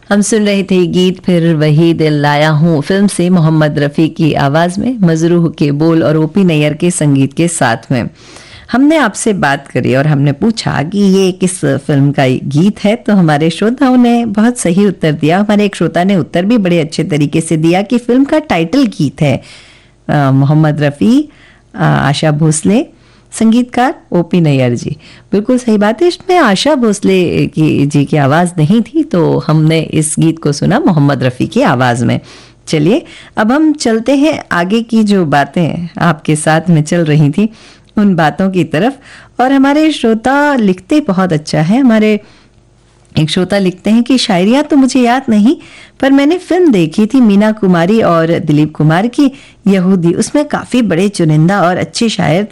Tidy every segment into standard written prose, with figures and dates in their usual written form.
हम सुन रहे थे गीत फिर वही दिल लाया हूँ फिल्म से मोहम्मद रफ़ी की आवाज़ में, मजरूह के बोल और ओपी नैयर के संगीत के साथ में। हमने आपसे बात करी और हमने पूछा कि ये किस फिल्म का गीत है, तो हमारे श्रोताओं ने बहुत सही उत्तर दिया। हमारे एक श्रोता ने उत्तर भी बड़े अच्छे तरीके से दिया कि फिल्म का टाइटल गीत है। मोहम्मद रफ़ी, आशा भोसले, संगीतकार ओपी नैयर जी। बिल्कुल सही बात है, इसमें आशा भोसले जी की आवाज़ नहीं थी, तो हमने इस गीत को सुना मोहम्मद रफ़ी की आवाज़ में। चलिए अब हम चलते हैं आगे की जो बातें आपके साथ में चल रही थी उन बातों की तरफ। और हमारे श्रोता लिखते बहुत अच्छा है। हमारे एक श्रोता लिखते हैं कि शायरियाँ तो मुझे याद नहीं, पर मैंने फिल्म देखी थी मीना कुमारी और दिलीप कुमार की यहूदी। उसमें काफ़ी बड़े चुनिंदा और अच्छे शेर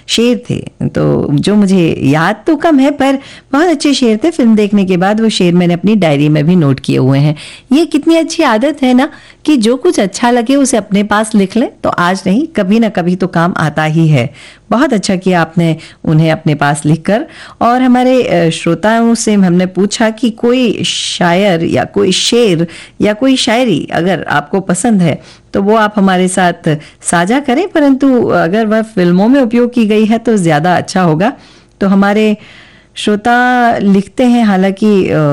थे, तो जो मुझे याद तो कम है पर बहुत अच्छे शेर थे। फिल्म देखने के बाद वो शेर मैंने अपनी डायरी में भी नोट किए हुए हैं। ये कितनी अच्छी आदत है ना कि जो कुछ अच्छा लगे उसे अपने पास लिख लें, तो आज नहीं कभी ना कभी तो काम आता ही है। बहुत अच्छा किया आपने उन्हें अपने पास लिखकर। और हमारे श्रोताओं से हमने पूछा कि कोई शायर या कोई शेर या कोई शायरी अगर आपको पसंद है तो वो आप हमारे साथ साझा करें, परंतु अगर वह फिल्मों में उपयोग की गई है तो ज़्यादा अच्छा होगा। तो हमारे श्रोता लिखते हैं, हालांकि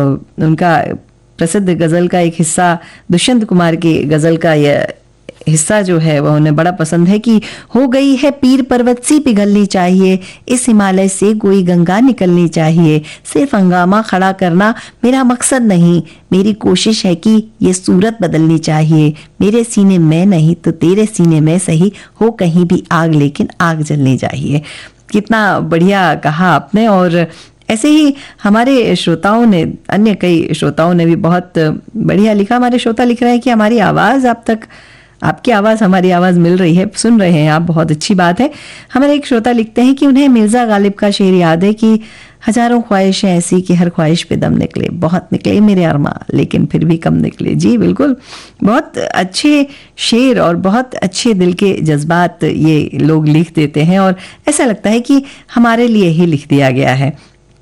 उनका प्रसिद्ध गज़ल का एक हिस्सा, दुष्यंत कुमार की गज़ल का यह हिस्सा जो है वह उन्हें बड़ा पसंद है कि हो गई है पीर पर्वत सी पिघलनी चाहिए, इस हिमालय से कोई गंगा निकलनी चाहिए, सिर्फ हंगामा खड़ा करना मेरा मकसद नहीं, मेरी कोशिश है कि ये सूरत बदलनी चाहिए, मेरे सीने में नहीं तो तेरे सीने में सही, हो कहीं भी आग लेकिन आग जलनी चाहिए। कितना बढ़िया कहा आपने। और ऐसे ही हमारे श्रोताओं ने, अन्य कई श्रोताओं ने भी बहुत बढ़िया लिखा। हमारे श्रोता लिख रहे हैं कि हमारी आवाज़ आप तक, आपकी आवाज़ हमारी आवाज़ मिल रही है, सुन रहे हैं आप, बहुत अच्छी बात है। हमारे एक श्रोता लिखते हैं कि उन्हें मिर्ज़ा गालिब का शेर याद है कि हजारों ख्वाहिशें ऐसी कि हर ख्वाहिश पे दम निकले, बहुत निकले मेरे अरमा लेकिन फिर भी कम निकले। जी बिल्कुल, बहुत अच्छे शेर और बहुत अच्छे दिल के जज्बात ये लोग लिख देते हैं और ऐसा लगता है कि हमारे लिए ही लिख दिया गया है।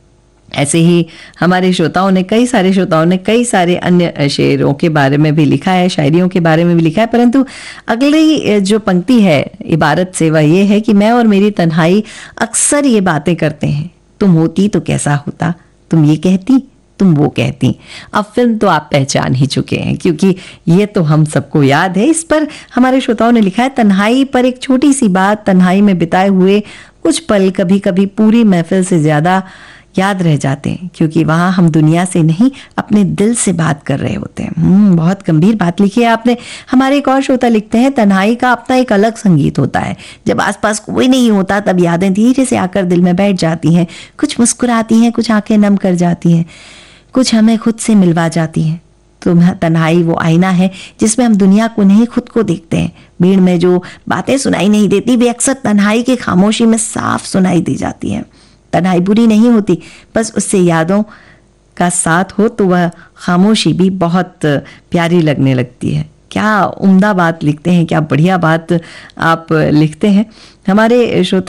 ऐसे ही हमारे श्रोताओं ने, कई सारे श्रोताओं ने कई सारे अन्य शेरों के बारे में भी लिखा है, शायरियों के बारे में भी लिखा है, परंतु अगली जो पंक्ति है इबारत से वह ये है कि मैं और मेरी तन्हाई अक्सर ये बातें करते हैं, तुम होती तो कैसा होता, तुम ये कहती तुम वो कहती। अब फिल्म तो आप पहचान ही चुके हैं क्योंकि ये तो हम सबको याद है। इस पर हमारे श्रोताओं ने लिखा है, तन्हाई पर एक छोटी सी बात, तन्हाई में बिताए हुए कुछ पल कभी कभी पूरी महफिल से ज्यादा याद रह जाते हैं, क्योंकि वहाँ हम दुनिया से नहीं अपने दिल से बात कर रहे होते हैं। बहुत गंभीर बात लिखी है आपने। हमारे एक और श्रोता लिखते हैं, तन्हाई का अपना एक अलग संगीत होता है, जब आसपास कोई नहीं होता तब यादें धीरे से आकर दिल में बैठ जाती हैं, कुछ मुस्कुराती हैं, कुछ आंखें नम कर जाती हैं, कुछ हमें खुद से मिलवा जाती हैं। तो तन्हाई वो आईना है जिसमें हम दुनिया को नहीं खुद को देखते हैं। भीड़ में जो बातें सुनाई नहीं देती वे अक्सर तन्हाई की खामोशी में साफ सुनाई दी जाती हैं। तन्हाई बुरी नहीं होती, बस उससे यादों का साथ हो तो वह खामोशी भी बहुत प्यारी लगने लगती है। क्या उम्दा बात लिखते हैं, क्या बढ़िया बात आप लिखते हैं। हमारे श्रोता